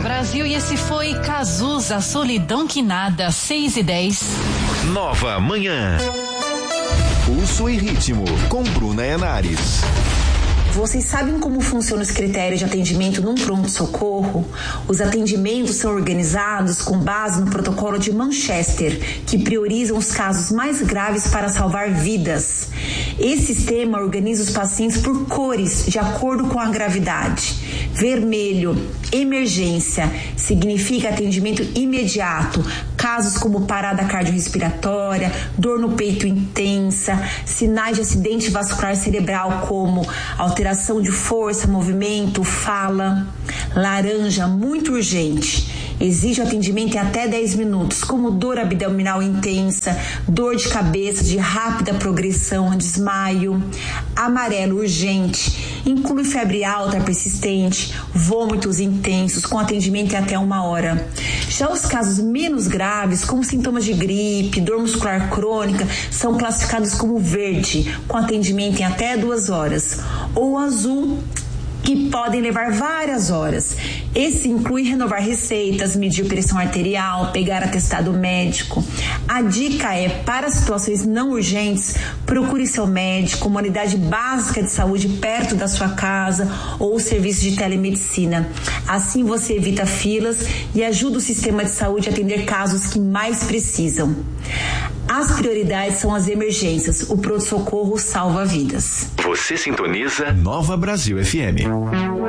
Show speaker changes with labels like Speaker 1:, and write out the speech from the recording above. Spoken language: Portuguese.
Speaker 1: Nova Brasil, e esse foi Cazuza, Solidão que Nada, 6:10.
Speaker 2: Nova Manhã. Pulso e ritmo com Bruna Henares.
Speaker 3: Vocês sabem como funcionam os critérios de atendimento num pronto-socorro? Os atendimentos são organizados com base no protocolo de Manchester, que priorizam os casos mais graves para salvar vidas. Esse sistema organiza os pacientes por cores, de acordo com a gravidade. Vermelho, emergência, significa atendimento imediato. Casos como parada cardiorrespiratória, dor no peito intensa, sinais de acidente vascular cerebral como alteração de força, movimento, fala. Laranja, muito urgente. Exige atendimento em até 10 minutos, como dor abdominal intensa, dor de cabeça de rápida progressão, desmaio. Amarelo, urgente. Inclui febre alta persistente, vômitos intensos, com atendimento em até 1 hora. Já os casos menos graves, como sintomas de gripe, dor muscular crônica, são classificados como verde, com atendimento em até 2 horas. Ou azul, que podem levar várias horas. Esse inclui renovar receitas, medir pressão arterial, pegar atestado médico. A dica é, para situações não urgentes, procure seu médico, uma unidade básica de saúde perto da sua casa ou serviço de telemedicina. Assim você evita filas e ajuda o sistema de saúde a atender casos que mais precisam. As prioridades são as emergências. O pronto-socorro salva vidas.
Speaker 2: Você sintoniza Nova Brasil FM.